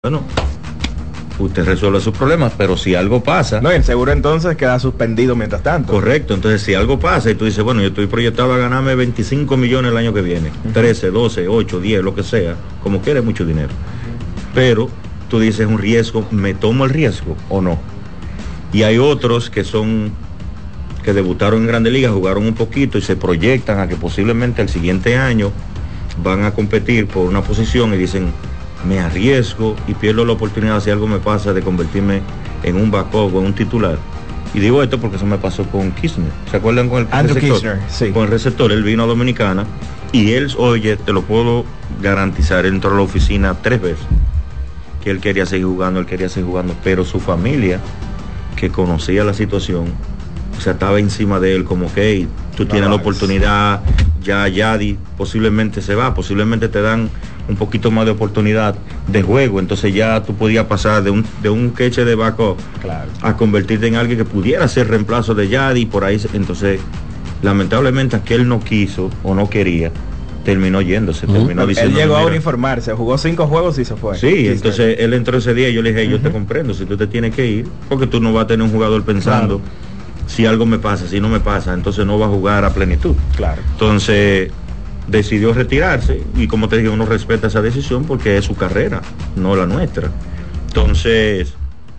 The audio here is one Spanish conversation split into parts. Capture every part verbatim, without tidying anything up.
Bueno, usted resuelve sus problemas, pero si algo pasa... No, el seguro entonces queda suspendido mientras tanto. Correcto, entonces si algo pasa y tú dices, bueno, yo estoy proyectado a ganarme veinticinco millones el año que viene, uh-huh. trece, doce, ocho, diez, lo que sea, como quiera, mucho dinero. Pero tú dices un riesgo, ¿me tomo el riesgo o no? Y hay otros que son, que debutaron en Grandes Ligas, jugaron un poquito y se proyectan a que posiblemente el siguiente año van a competir por una posición y dicen... me arriesgo y pierdo la oportunidad si algo me pasa de convertirme en un backup o en un titular. Y digo esto porque eso me pasó con Kirchner. ¿Se acuerdan con el Andrew receptor? Kirchner, sí. Con el receptor, él vino a Dominicana y él, oye, te lo puedo garantizar, él entró a la oficina tres veces, que él quería seguir jugando, él quería seguir jugando, pero su familia, que conocía la situación, o sea, estaba encima de él como que, hey, tú tienes no, la oportunidad, ya Yadi posiblemente se va, posiblemente te dan un poquito más de oportunidad de juego, entonces ya tú podías pasar de un de un queche de backup claro. a convertirte en alguien que pudiera ser reemplazo de Yadi, por ahí, entonces lamentablemente aquel no quiso o no quería, terminó yéndose, uh-huh. terminó diciendo... Él llegó a uniformarse, jugó cinco juegos y se fue. Sí, sí entonces sí. Él entró ese día y yo le dije, hey, uh-huh. yo te comprendo, si tú te tienes que ir, porque tú no vas a tener un jugador pensando... Claro. Si algo me pasa, si no me pasa, entonces no va a jugar a plenitud. Claro. Entonces decidió retirarse y como te dije, uno respeta esa decisión porque es su carrera, no la nuestra. Entonces,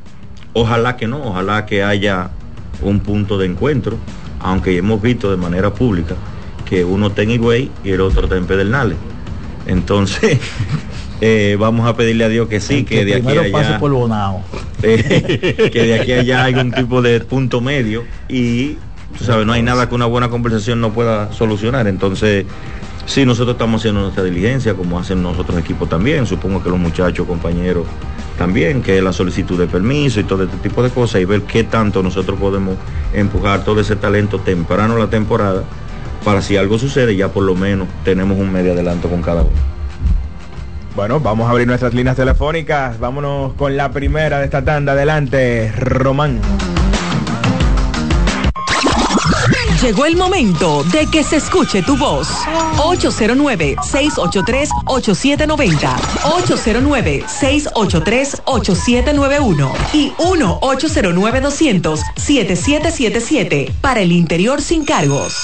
ojalá que no, ojalá que haya un punto de encuentro, aunque hemos visto de manera pública que uno está en Higüey y el otro está en Pedernales. Entonces, eh, vamos a pedirle a Dios que sí, que, que de aquí a allá pase por Bonao. Eh, que de aquí a allá hay un tipo de punto medio y tú sabes, no hay nada que una buena conversación no pueda solucionar. Entonces, sí, nosotros estamos haciendo nuestra diligencia, como hacen nosotros equipos también, supongo que los muchachos, compañeros también, que es la solicitud de permiso y todo este tipo de cosas, y ver qué tanto nosotros podemos empujar todo ese talento temprano en la temporada, para si algo sucede, ya por lo menos tenemos un medio adelanto con cada uno. Bueno, vamos a abrir nuestras líneas telefónicas. Vámonos con la primera de esta tanda. Adelante, Román. Llegó el momento de que se escuche tu voz. ocho cero nueve, seis ocho tres, ocho siete nueve cero, ocho cero nueve, seis ocho tres, ocho siete nueve uno y uno ocho cero nueve, dos cero cero, siete siete siete siete para el interior sin cargos.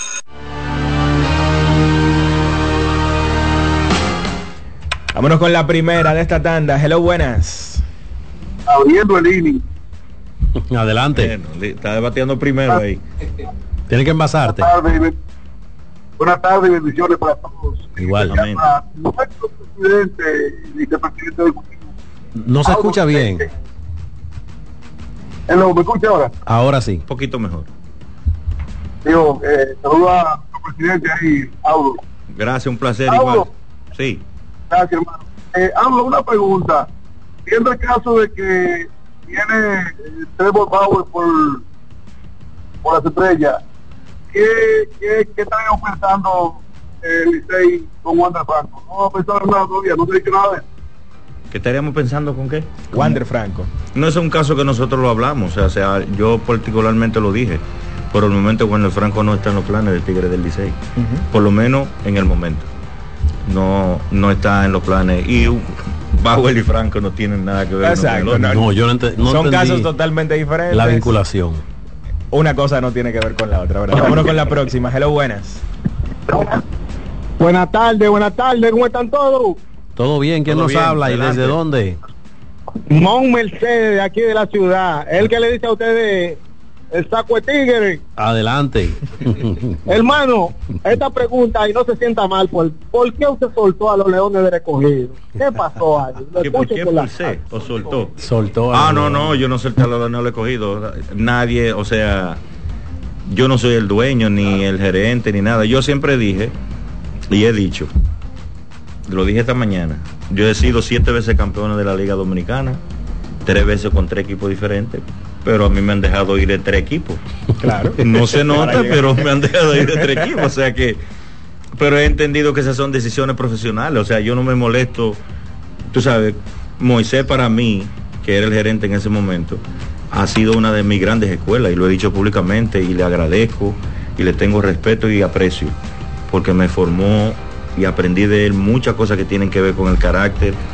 Vámonos con la primera de esta tanda. Hello, buenas. Abriendo el inning. Adelante. Bueno, está debatiendo primero ahí. Tiene que envasarte. Buenas tardes, buenas tardes y bendiciones para todos. Igual. Amén. Nuestro presidente y vicepresidente del Ejecutivo. No se escucha bien. Hello, ¿me escucha ahora? Ahora sí. Un poquito mejor. Digo, eh, saluda a nuestro presidente ahí, Audo. Gracias, un placer. Audo. Igual. Sí. Gracias, hermano. Eh, Audo, una pregunta. Viendo el caso de que viene eh, Trevor Bauer por, por las estrellas, ¿qué, qué, qué estaríamos pensando el eh, Licey con Wander Franco? No ha pensado en nada todavía, no se ha dicho nada de eso. ¿Qué estaríamos pensando con qué? Wander Franco. No es un caso que nosotros lo hablamos, o sea, o sea, yo particularmente lo dije. Por el momento, Wander Franco no está en los planes del Tigre del Licey. Uh-huh. Por lo menos en el momento. No, no está en los planes. Y uh, Bauer y Franco no tienen nada que ver. Exacto, con no, no, yo no, ent- no son entendí casos totalmente diferentes. la vinculación. Una cosa no tiene que ver con la otra, ¿verdad? Vámonos con la próxima. Hello, buenas. Buenas tardes, buenas tardes, ¿cómo están todos? Todo bien, ¿quién Todo nos bien, habla adelante. y desde dónde? Mon Mercedes, de aquí de la ciudad. El que le dice a ustedes el saco de tigre. Adelante. Hermano, esta pregunta, y no se sienta mal, por, ¿por qué usted soltó a los Leones de Recogido? ¿Qué pasó ahí? Lo ¿Qué, ¿Por escucho qué por la- pulsé o soltó? Soltó. Ah, a- no, no, yo no solté a los no lo he cogido. Nadie, o sea, yo no soy el dueño, ni el gerente, ni nada. Yo siempre dije, y he dicho, lo dije esta mañana, yo he sido siete veces campeón de la Liga Dominicana, tres veces con tres equipos diferentes, pero a mí me han dejado ir de tres equipos. Claro. No se nota, pero me han dejado ir de tres equipos, o sea que, pero he entendido que esas son decisiones profesionales, o sea, yo no me molesto, tú sabes, Moisés para mí, que era el gerente en ese momento, ha sido una de mis grandes escuelas, y lo he dicho públicamente, y le agradezco, y le tengo respeto y aprecio, porque me formó y aprendí de él muchas cosas que tienen que ver con el carácter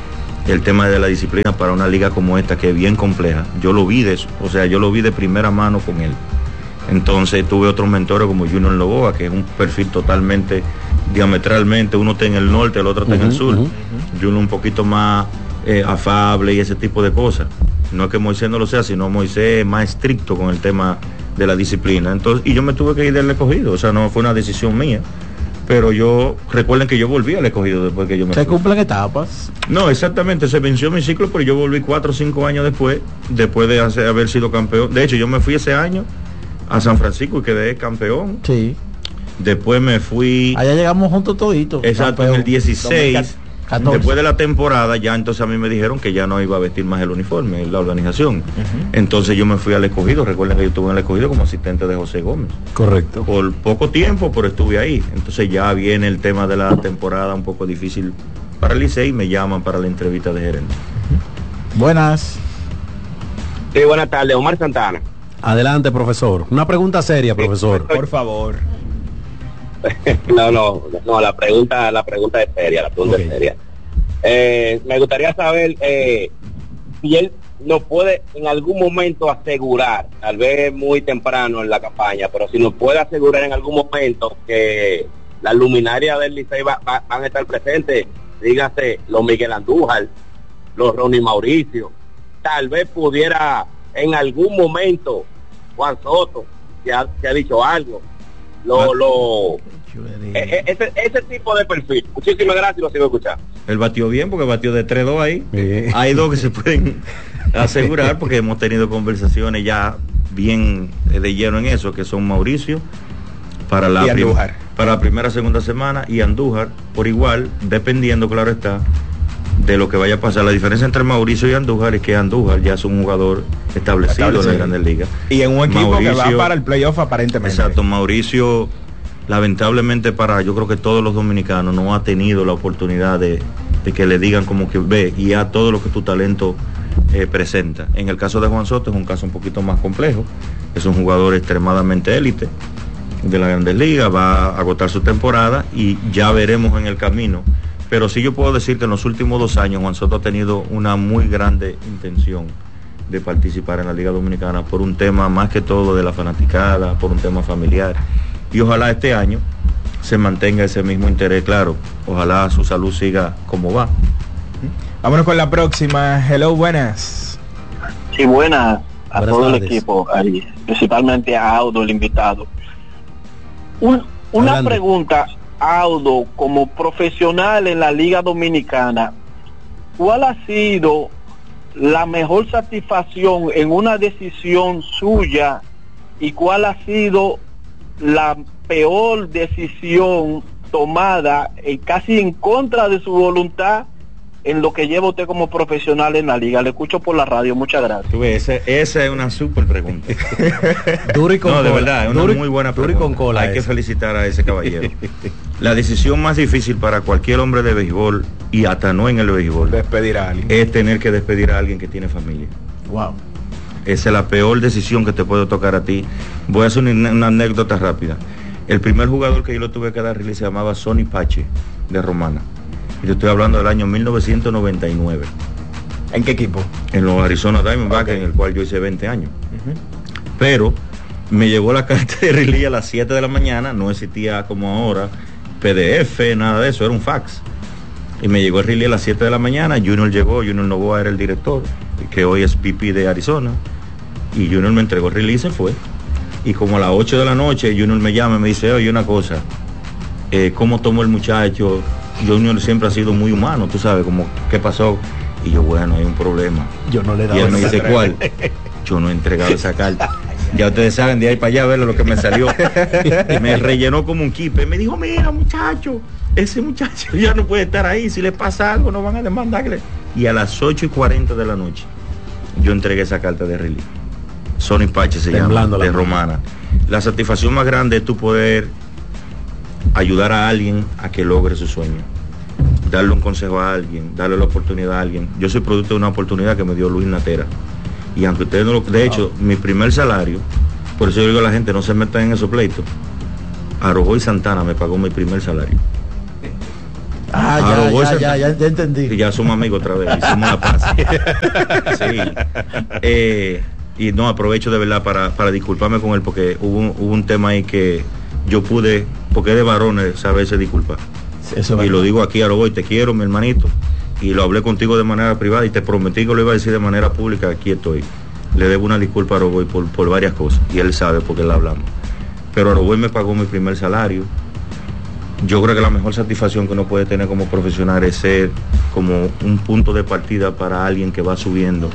el tema de la disciplina para una liga como esta, que es bien compleja. Yo lo vi de eso, o sea, yo lo vi de primera mano con él. Entonces tuve otros mentores como Junior Novoa, que es un perfil totalmente, diametralmente, uno está en el norte, el otro está uh-huh, en el sur. Uh-huh. Junior un poquito más eh, afable y ese tipo de cosas. No es que Moisés no lo sea, sino Moisés es más estricto con el tema de la disciplina. Entonces, y yo me tuve que ir del escogido, o sea, no fue una decisión mía. Pero yo, recuerden que yo volví al escogido después que yo me ¿Se fui. cumplen etapas? No, exactamente, se venció mi ciclo, pero yo volví cuatro o cinco años después, después de hacer, haber sido campeón. De hecho, yo me fui ese año a San Francisco y quedé campeón. Sí. Después me fui... Allá llegamos juntos toditos. Exacto, campeón. En el dieciséis, catorce. Después de la temporada, ya entonces a mí me dijeron que ya no iba a vestir más el uniforme, la organización. Uh-huh. Entonces yo me fui al escogido. Recuerden que yo estuve en el escogido como asistente de José Gómez. Correcto. Por poco tiempo, pero estuve ahí. Entonces ya viene el tema de la temporada un poco difícil para el Licey y me llaman para la entrevista de gerente. Uh-huh. Buenas. Sí, buenas tardes, Omar Santana. Adelante, profesor. Una pregunta seria, profesor. Sí, por favor. no, no, no, la pregunta, la pregunta es seria, la pregunta okay. es seria. Eh, me gustaría saber eh, si él nos puede en algún momento asegurar, tal vez muy temprano en la campaña, pero si nos puede asegurar en algún momento que las luminarias del Licey va, va, van a estar presentes, dígase los Miguel Andújar, los Ronnie Mauricio, tal vez pudiera en algún momento Juan Soto, que ha, que ha dicho algo, lo, lo e, ese, ese tipo de perfil. Muchísimas gracias y lo sigo escuchando. Él batió bien porque batió de tres dos ahí. Sí. Hay dos que se pueden asegurar porque hemos tenido conversaciones ya bien de lleno en eso, que son Mauricio para la, prim para la primera segunda semana y Andújar por igual, dependiendo, claro está, de lo que vaya a pasar. La diferencia entre Mauricio y Andújar es que Andújar ya es un jugador establecido, establecido. en la Grandes Ligas. Y en un equipo Mauricio, que va para el playoff aparentemente. Exacto, Mauricio, lamentablemente para yo creo que todos los dominicanos no ha tenido la oportunidad de, de que le digan como que ve y a todo lo que tu talento eh, presenta. En el caso de Juan Soto es un caso un poquito más complejo. Es un jugador extremadamente élite de la Grandes Ligas, va a agotar su temporada y ya veremos en el camino. Pero sí yo puedo decir que en los últimos dos años Juan Soto ha tenido una muy grande intención de participar en la Liga Dominicana por un tema más que todo de la fanaticada, por un tema familiar. Y ojalá este año se mantenga ese mismo interés, claro. Ojalá su salud siga como va. Vámonos con la próxima. Hello, buenas. Sí, buenas a buenas todo tardes. el equipo, ahí, principalmente a Audo, el invitado. Un, una Adelante. pregunta. Audo, como profesional en la Liga Dominicana, ¿cuál ha sido la mejor satisfacción en una decisión suya y cuál ha sido la peor decisión tomada eh, casi en contra de su voluntad en lo que lleva usted como profesional en la liga? Le escucho por la radio, muchas gracias. Tú ves, ese, esa es una súper pregunta. Duro y con no, cola. de verdad, es una Duro, muy buena pregunta. Con cola Hay esa. que felicitar a ese caballero. La decisión más difícil para cualquier hombre de béisbol, y hasta no en el béisbol, despedir a alguien, es tener que despedir a alguien que tiene familia. Wow. Esa es la peor decisión que te puede tocar a ti. Voy a hacer una, una anécdota rápida. El primer jugador que yo lo tuve que dar se llamaba Sonny Pache, de Romana. Y te estoy hablando del año mil novecientos noventa y nueve. ¿En qué equipo? En los Arizona Diamondbacks, okay. En el cual yo hice veinte años. Uh-huh. Pero me llegó la carta de Riley a las siete de la mañana, no existía como ahora P D F, nada de eso, era un fax. Y me llegó el Riley a las siete de la mañana, Junior llegó, Junior Novoa era el director, que hoy es V P de Arizona, y Junior me entregó el Riley y se fue. Y como a las ocho de la noche, Junior me llama y me dice, oye, una cosa, eh, ¿cómo tomó el muchacho? Junior siempre ha sido muy humano, tú sabes, como, ¿qué pasó? Y yo, bueno, hay un problema. Yo no le he dado. Y él me dice, ¿cuál? Yo no he entregado esa carta. Ya ustedes saben, de ahí para allá a ver lo que me salió. Y me rellenó como un kipe. Me dijo, mira, muchacho, ese muchacho ya no puede estar ahí. Si le pasa algo, no van a demandarle. Y a las ocho y cuarenta de la noche, yo entregué esa carta de release. Sonny Pache se Temblando llama, de Romana. La satisfacción más grande es tu poder ayudar a alguien a que logre su sueño, darle un consejo a alguien, darle la oportunidad a alguien. Yo soy producto de una oportunidad que me dio Luis Natera, y aunque ustedes no lo, de hecho, mi primer salario, por eso yo digo a la gente, no se metan en esos pleitos, Arrojo y Santana me pagó mi primer salario. Ah, ya, Aroboy ya, se- ya, ya, ya entendí. Y ya somos amigos otra vez, hicimos la paz. Sí. Eh, y no, aprovecho de verdad para, para disculparme con él porque hubo, un- hubo un tema ahí que yo pude, porque es de varones saberse disculpar. Eso Y es lo verdad. digo aquí a Aroboy, te quiero, mi hermanito. Y lo hablé contigo de manera privada y te prometí que lo iba a decir de manera pública, aquí estoy. Le debo una disculpa a Aroboy por, por varias cosas y él sabe porque le hablamos. Pero Aroboy me pagó mi primer salario. Yo creo que la mejor satisfacción que uno puede tener como profesional es ser como un punto de partida para alguien que va subiendo,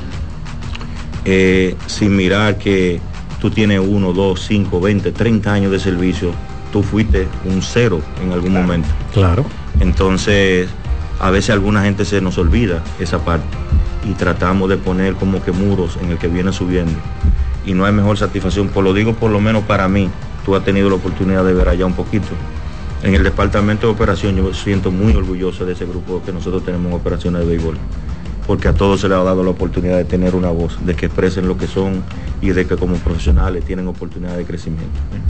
eh, sin mirar que tú tienes uno, dos, cinco, veinte, treinta años de servicio, tú fuiste un cero en algún momento. Claro. Entonces, a veces a alguna gente se nos olvida esa parte y tratamos de poner como que muros en el que viene subiendo. Y no hay mejor satisfacción, por lo digo por lo menos para mí, tú has tenido la oportunidad de ver allá un poquito. En el departamento de operación yo me siento muy orgulloso de ese grupo que nosotros tenemos en operaciones de béisbol, porque a todos se les ha dado la oportunidad de tener una voz, de que expresen lo que son y de que como profesionales tienen oportunidad de crecimiento.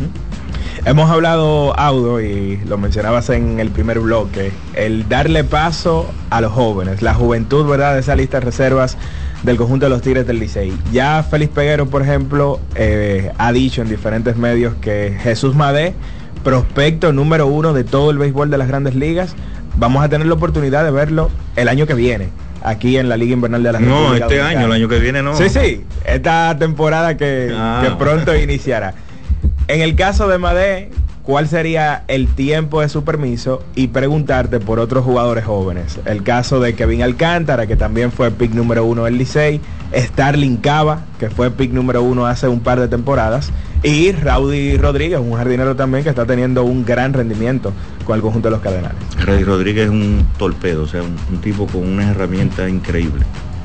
Hemos hablado, Audo, y lo mencionabas en el primer bloque, el darle paso a los jóvenes, la juventud, ¿verdad?, de esa lista de reservas del conjunto de los Tigres del Licey. Ya Félix Peguero, por ejemplo, eh, ha dicho en diferentes medios que Jesús Madé, prospecto número uno de todo el béisbol de las Grandes Ligas, vamos a tener la oportunidad de verlo el año que viene, aquí en la Liga Invernal de la No, República este Dominicana. año, el año que viene no. Sí, sí, esta temporada que, Ah. que pronto iniciará. En el caso de Madé, ¿cuál sería el tiempo de su permiso? Y preguntarte por otros jugadores jóvenes. El caso de Kevin Alcántara, que también fue pick número uno del Licey, Starling Cava, que fue pick número uno hace un par de temporadas, y Raudy Rodríguez, un jardinero también que está teniendo un gran rendimiento con el conjunto de los Cardenales. Rey Rodríguez es un torpedo, o sea, un, un tipo con unas herramientas increíbles.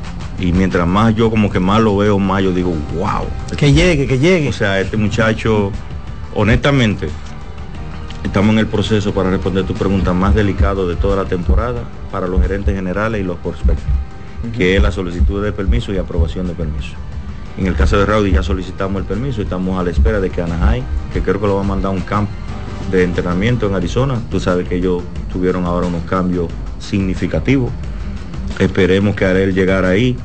Y mientras más yo como que más lo veo, más yo digo, wow. Que llegue, que llegue. O sea, este muchacho, honestamente, estamos en el proceso para responder tu pregunta más delicado de toda la temporada para los gerentes generales y los prospectos, uh-huh. que es la solicitud de permiso y aprobación de permiso. En el caso de Raudy ya solicitamos el permiso y estamos a la espera de que Anaheim, que creo que lo va a mandar a un campo de entrenamiento en Arizona. Tú sabes que ellos tuvieron ahora unos cambios significativos. Esperemos que a él llegar ahí,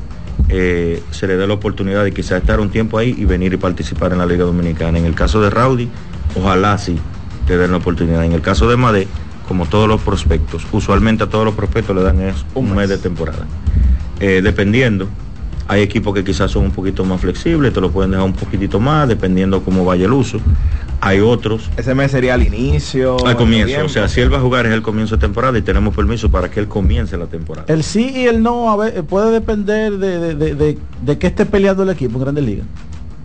eh, se le dé la oportunidad de quizás estar un tiempo ahí y venir y participar en la Liga Dominicana. En el caso de Raudy, ojalá sí le den la oportunidad. En el caso de Madé, como todos los prospectos, usualmente a todos los prospectos le dan es un, un mes de temporada. Eh, dependiendo, hay equipos que quizás son un poquito más flexibles, te lo pueden dejar un poquitito más, dependiendo cómo vaya el uso. Hay otros. Ese mes sería al inicio. Al comienzo, noviembre. o sea, si él va a jugar es el comienzo de temporada y tenemos permiso para que él comience la temporada. El sí y el no a ver, puede depender de, de, de, de, de que esté peleando el equipo en Grandes Ligas.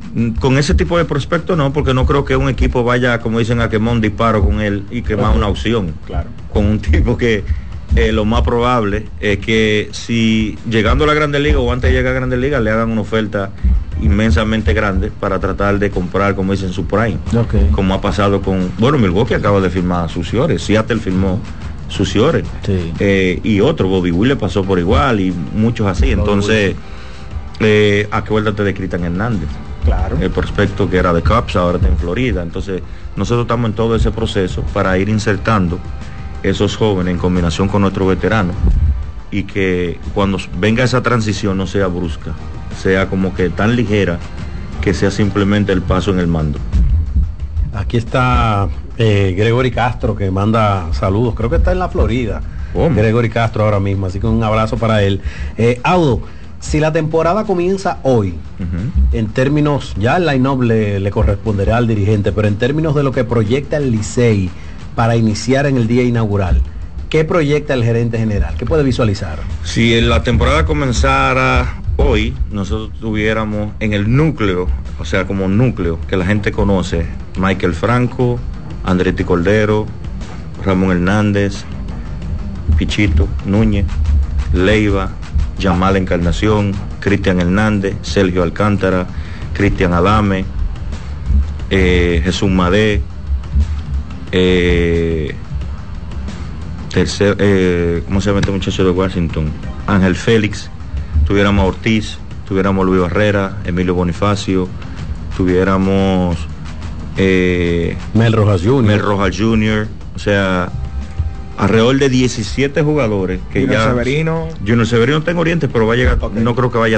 Con ese tipo de prospecto no, porque no creo que un equipo vaya, como dicen, a quemar un disparo con él y quemar una opción. Claro. Con un tipo que eh, lo más probable es que si llegando a la Grandes Ligas o antes de llegar a Grandes Ligas le hagan una oferta inmensamente grande para tratar de comprar, como dicen, su prime. Okay. Como ha pasado con, bueno, Milwaukee acaba de firmar a Suciores, Seattle firmó Suciores, sí. eh, y otro, Bobby Will le pasó por igual y muchos así. Entonces, eh, acuérdate de Cristian Hernández. Claro. El prospecto que era de Cubs, ahora está en Florida. Entonces, nosotros estamos en todo ese proceso para ir insertando esos jóvenes en combinación con nuestros veteranos y que cuando venga esa transición no sea brusca, sea como que tan ligera que sea simplemente el paso en el mando. Aquí está eh, Gregory Castro, que manda saludos, creo que está en la Florida. ¿Cómo? Gregory Castro ahora mismo, así que un abrazo para él. eh, Audo, si la temporada comienza hoy, uh-huh. en términos, ya el line-up le, le corresponderá al dirigente, pero en términos de lo que proyecta el Licey para iniciar en el día inaugural, ¿qué proyecta el gerente general? ¿Qué puede visualizar? Si la temporada comenzara hoy, nosotros tuviéramos en el núcleo, o sea, como núcleo que la gente conoce, Michael Franco, Andretti Cordero, Ramón Hernández, Pichito Núñez, Leiva, Yamal Encarnación, Cristian Hernández, Sergio Alcántara, Cristian Adame, eh, Jesús Madé, eh, tercer, eh, ¿cómo se llama este muchacho de Washington? Ángel Félix, tuviéramos a Ortiz, tuviéramos a Luis Barrera, Emilio Bonifacio, tuviéramos eh, Mel Rojas junior Mel Rojas junior, o sea, alrededor de diecisiete jugadores que Junior ya Severino. Junior Severino está en Oriente, pero va a llegar, okay. No creo que vaya